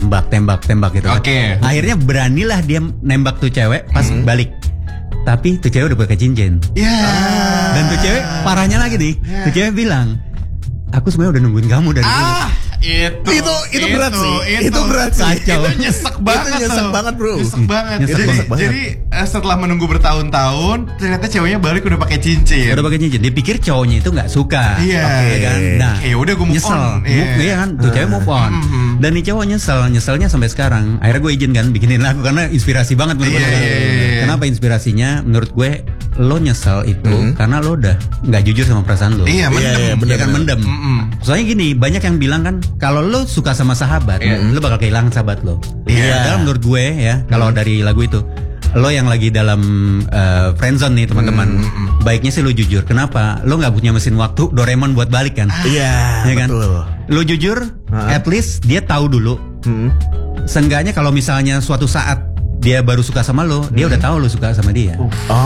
tembak gitu kan. Akhirnya beranilah dia nembak tuh cewek pas balik. Tapi tuh cewek udah pakai cincin. Dan tuh cewek parahnya lagi nih. Tuh cewek bilang, aku sebenarnya udah nungguin kamu dari dulu. Itu berat sih. Itu berat sih. Kacau. Itu nyesek banget. Itu nyesek banget, bro. Nyesek banget. Nyesek Jadi setelah menunggu bertahun-tahun, ternyata ceweknya balik udah pakai cincin. Udah pakai cincin. Dia pikir cowoknya itu nggak suka. Kan? Nah, ya udah gue move nyesel. on. Iya kan? Tuh cewek move on. Dan nih cowok nyeselnya sampai sekarang. Akhirnya gue izin kan bikinin lagu karena inspirasi banget menurut gue. Kenapa inspirasinya? Menurut gue lo nyesel itu karena lo udah nggak jujur sama perasaan lo. Iya, mendem. Soalnya gini, banyak yang bilang kan kalau lo suka sama sahabat, lo bakal kehilangan sahabat lo. Padahal menurut gue ya, kalau dari lagu itu, lo yang lagi dalam friendzone nih teman-teman, baiknya sih lo jujur. Kenapa? Lo nggak punya mesin waktu Doraemon buat balik kan? Iya, kan? betul. Lo jujur, at least dia tahu dulu. Seenggaknya kalau misalnya suatu saat dia baru suka sama lo, dia udah tahu lo suka sama dia.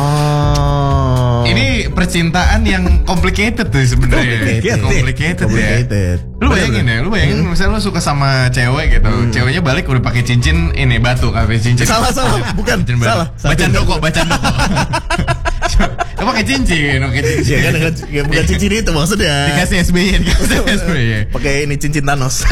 Ini percintaan yang complicated tuh sebenarnya. Complicated. Lu bayangin misalnya lu suka sama cewek gitu, ceweknya balik udah pakai cincin ini batu kafe cincin. Salah, bukan. Salah. Bacan doko. Pakai cincin. Ya kan bukan cincin itu maksudnya. Dikasih SBY. Pakai ini cincin Thanos.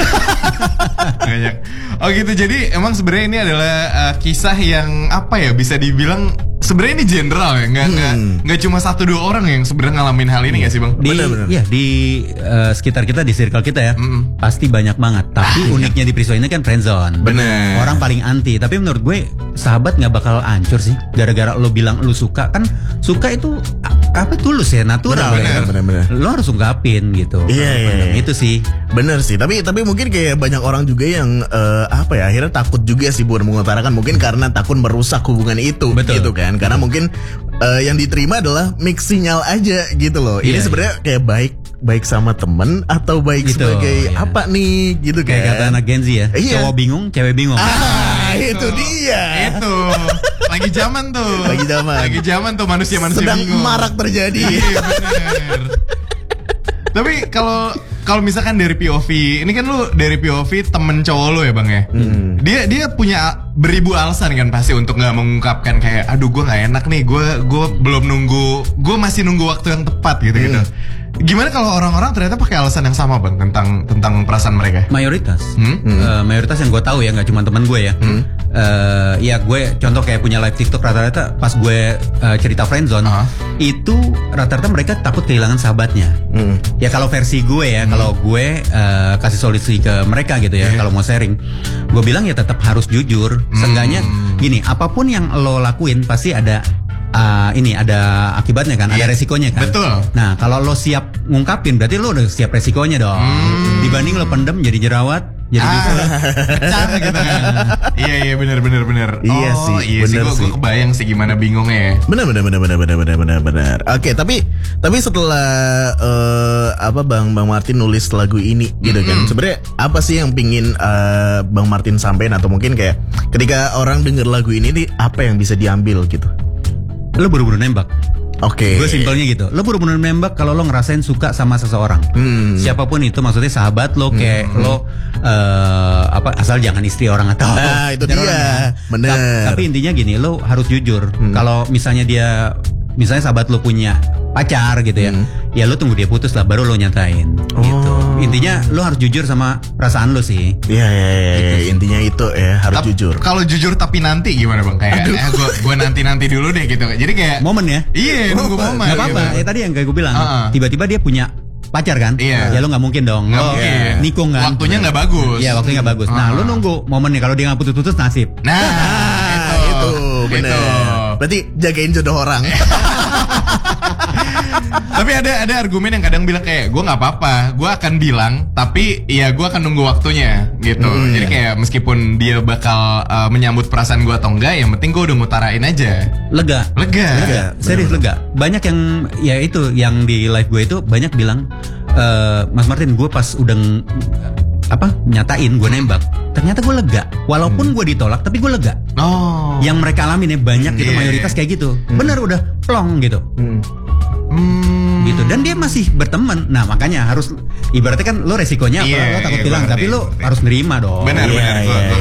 Oh gitu. Jadi emang sebenarnya ini adalah kisah yang apa ya, bisa dibilang sebenarnya ini general ya, nggak cuma 1-2 orang yang sebenarnya ngalamin hal ini nggak sih bang? Di sekitar kita, di circle kita ya, pasti banyak banget. Tapi uniknya di Priswa ini kan friendzone. Bener. Orang paling anti. Tapi menurut gue sahabat nggak bakal hancur sih gara-gara lo bilang lo suka. Kan suka itu apa, tulus ya, natural. Bener. Lo harus ungkapin gitu. Iya. Itu sih. Bener sih. Tapi mungkin kayak banyak orang juga yang akhirnya takut juga sih buat mengutarakan, mungkin karena takut merusak hubungan itu. Betul. Gitu kan. Karena mungkin yang diterima adalah mix sinyal aja gitu loh. Ini sebenarnya kayak baik sama temen atau baik gitu, sebagai apa nih gitu kan. Kayak kata anak Gen Z ya. Cowok bingung, cewek bingung. Itu dia. Itu lagi zaman tuh manusia sedang bingung. marak terjadi. Iya bener. Tapi kalau misalkan dari POV, ini kan lu dari POV temen cowok lu ya bang ya. Dia punya beribu alasan kan pasti untuk nggak mengungkapkan kayak, aduh gue nggak enak nih, gue belum nunggu, gue masih nunggu waktu yang tepat gitu. Gimana kalau orang-orang ternyata pakai alasan yang sama bang tentang perasaan mereka? Mayoritas yang gue tahu ya, nggak cuma teman gue ya. Ya gue contoh kayak punya live TikTok, rata-rata pas gue cerita friendzone itu rata-rata mereka takut kehilangan sahabatnya. Ya kalau versi gue ya, kalau gue kasih solusi ke mereka gitu ya, kalau mau sharing, gue bilang ya tetap harus jujur. Seenggaknya gini, apapun yang lo lakuin pasti ada ada akibatnya kan, ada resikonya kan. Betul. Nah kalau lo siap ngungkapin berarti lo udah siap resikonya dong. Dibanding lo pendem jadi jerawat, jadi pecah gitu kan. Iya benar. Iya sih, gue kebayang sih gimana bingungnya ya. Benar. Oke, tapi setelah Bang Martin nulis lagu ini gitu kan, sebenarnya apa sih yang pingin Bang Martin sampein, atau mungkin kayak ketika orang denger lagu ini nih, apa yang bisa diambil gitu? Lo buru-buru nembak. Oke. Gue simpelnya gitu. Lo buru-buru nembak kalau lo ngerasain suka sama seseorang. Siapapun itu, maksudnya sahabat lo, kayak lo asal jangan istri orang atau itu dia. Bener. Tapi intinya gini, lo harus jujur. Kalau misalnya sahabat lo punya pacar gitu ya, ya lo tunggu dia putus lah baru lo nyatain gitu. Intinya lo harus jujur sama perasaan lo sih. Iya. Intinya itu ya, harus jujur. Kalau jujur tapi nanti gimana bang? Kayak gue nanti dulu deh gitu. Jadi kayak momen ya. Iya, nunggu momen. Gak apa-apa. Ya tadi yang kayak gue bilang, tiba-tiba dia punya pacar kan? Iya. Ya lo nggak mungkin dong. Lo nikung kan? Waktunya nggak bagus. Iya, waktunya nggak bagus. Nah, lo nunggu momennya. Kalau dia nggak putus-putus, nasib. Itu bener. Berarti jagain jodoh orang. Tapi ada argumen yang kadang bilang kayak, gue nggak apa-apa, gue akan bilang, tapi ya gue akan nunggu waktunya gitu. Jadi kayak meskipun dia bakal menyambut perasaan gue atau enggak, yang penting gue udah mutarain aja. Lega. Serius lega. Banyak yang ya itu yang di live gue itu banyak bilang, Mas Martin, gue pas udah nyatain gue nembak, ternyata gue lega. Walaupun gue ditolak, tapi gue lega. Yang mereka alamin ya banyak gitu, mayoritas kayak gitu. Bener udah plong gitu. Gitu, dan dia masih berteman. Nah makanya harus, ibaratnya kan lo resikonya lo takut hilang, tapi lo harus nerima dong. Benar.